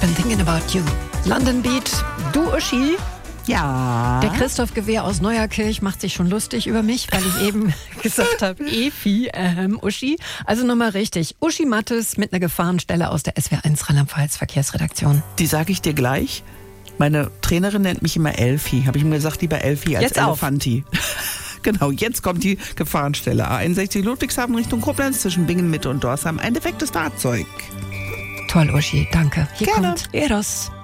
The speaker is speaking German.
Been thinking about you. London Beat, du Uschi. Ja. Der Christoph Gewehr aus Neuerkirch macht sich schon lustig über mich, weil ich eben gesagt habe, Efi, Uschi. Also nochmal richtig. Uschi Mattes mit einer Gefahrenstelle aus der SWR1 Rheinland-Pfalz Verkehrsredaktion. Die sage ich dir gleich. Meine Trainerin nennt mich immer Elfi. Habe ich ihm gesagt, lieber Elfi als Jetzt auf. Elefanti. Genau, jetzt kommt die Gefahrenstelle. A61 Ludwigshafen Richtung Koblenz zwischen Bingen-Mitte und Dorsheim. Ein defektes Fahrzeug. Toll, Uschi, danke. Hier Gerne. kommt Eros.